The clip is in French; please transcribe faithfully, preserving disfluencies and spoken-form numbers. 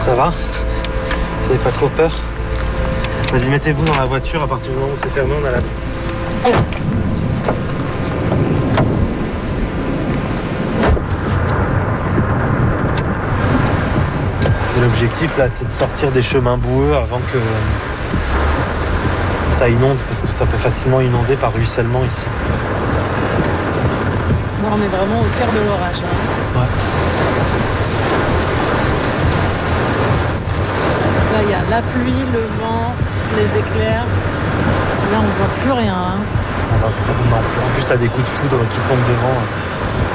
Ça va? Vous n'avez pas trop peur? Vas-y, mettez-vous dans la voiture, à partir du moment où c'est fermé, on a la... Et l'objectif là, c'est de sortir des chemins boueux avant que ça inonde, parce que ça peut facilement inonder par ruissellement ici. Là, on est vraiment au cœur de l'orage. Hein. Ouais. Là, il y a la pluie, le vent, les éclairs. Là, on voit plus rien. Hein. En plus, t'as des coups de foudre qui tombent devant.